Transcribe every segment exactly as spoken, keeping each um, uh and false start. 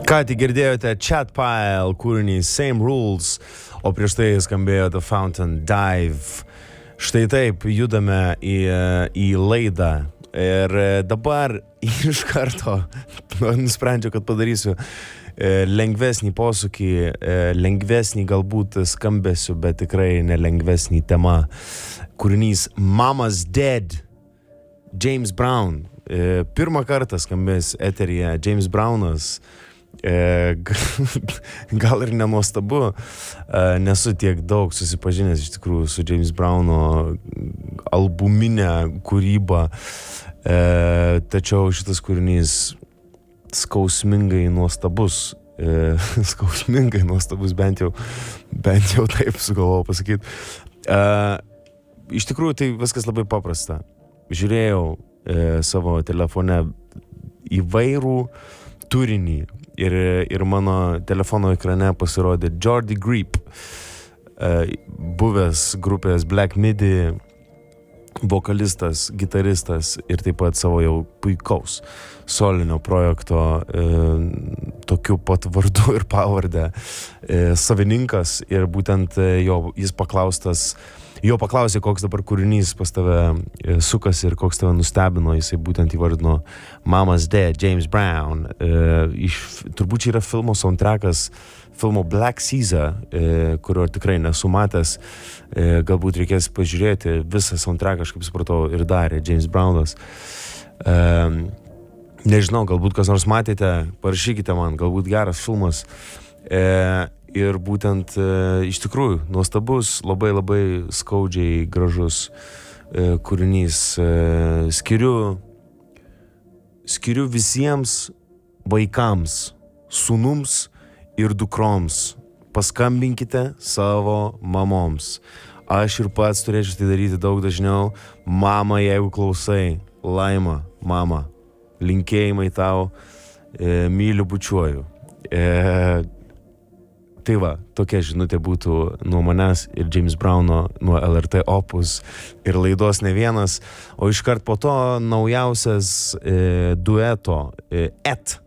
Ką tik girdėjote Chat Pile kūrinį Same Rules, o prieš tai skambėjo The Fountain Dive. Štai taip, judame į, į laidą. Ir dabar iš karto nusprendžiau, kad padarysiu lengvesnį posūkį, lengvesnį galbūt skambesiu, bet tikrai nelengvesnį tema. Kūrinys Mama's Dead, James Brown. Pirmą kartą skambės eteryje James Brownas. Gal ir nenuostabu, nesu tiek daug susipažinęs iš tikrųjų su James Browno albuminė kūryba, tačiau šitas kūrinys skausmingai nuostabus, skausmingai nuostabus, bent jau, bent jau taip sugalvojau pasakyti. Iš tikrųjų tai viskas labai paprasta. Žiūrėjau savo telefone įvairų turinį. Ir, ir mano telefono ekrane pasirodė Jordi Grip, buvęs grupės Black Midi vokalistas, gitaristas ir taip pat savo jau puikaus solinio projekto e, tokiu pat vardu ir pavardę e, savininkas. Ir būtent jo, jis paklaustas Jo paklausė, koks dabar kūrinys pas tave sukasi ir koks tave nustebino. Jisai būtent įvardino Mama's Dead, James Brown. E, iš, turbūt čia yra filmo soundtrackas, filmo Black Caesar, e, kurio tikrai nesu matęs. E, galbūt reikės pažiūrėti visą soundtracką, aš kaip supratau, ir darė James Brownas. E, nežinau, galbūt kas nors matėte, parašykite man, galbūt geras filmas. E, Ir būtent e, iš tikrųjų nuostabus, labai labai skaudžiai gražus e, kūrinys. E, skiriu, skiriu visiems vaikams, sūnums ir dukroms. Paskambinkite savo mamoms. Aš ir pats turėčiau tai daryti daug dažniau. Mama, jeigu klausai, Laima, mama, linkėjimai tau, e, myliu, bučiuoju. E, Tai va, tokia žinutė būtų nuo manęs ir James Browno, nuo L R T Opus ir laidos Ne vienas. O iškart po to naujausias e, dueto e, Et.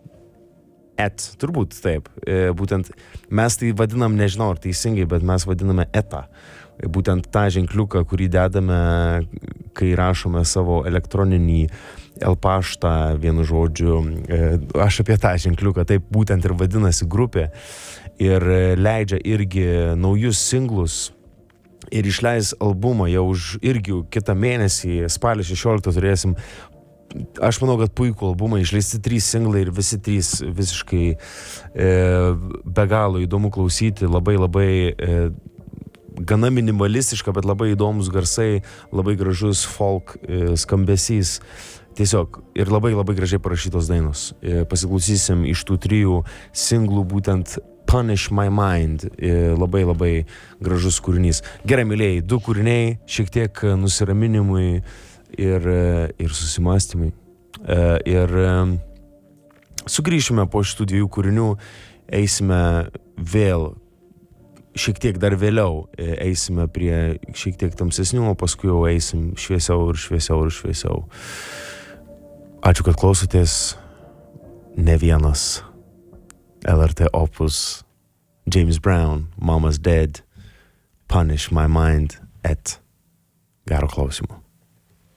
Et, turbūt taip. E, būtent mes tai vadinam, nežinau ar teisingai, bet mes vadiname Eta. E, būtent tą ženkliuką, kurį dedame, kai rašome savo elektroninį L paštą, vienu žodžiu. E, aš apie tą ženkliuką, taip būtent ir vadinasi grupė. Ir leidžia irgi naujus singlus ir išleis albumą jau už irgi kitą mėnesį, spalio šešioliktą turėsim, aš manau, kad puikų albumą, išleisti trys singlai ir visi trys visiškai e, be galo įdomu klausyti, labai labai e, gana minimalistiška, bet labai įdomus garsai, labai gražus folk e, skambesys. Tiesiog ir labai labai gražiai parašytos dainos. E, pasiklausysim iš tų trijų singlų būtent Punish My Mind, labai labai gražus kūrinys. Gerai, mylėjai, du kūriniai, šiek tiek nusiraminimui ir, ir susimastymui. Ir sugrįšime po šitų dviejų kūrinių, eisime vėl, šiek tiek dar vėliau, eisime prie šiek tiek tamsesnių, o paskui jau eisim šviesiau ir šviesiau ir šviesiau. Ačiū, kad klausotės. Ne vienas. L R T Opus, James Brown, Mama's Dead, Punish My Mind, Et. Gero klausimo.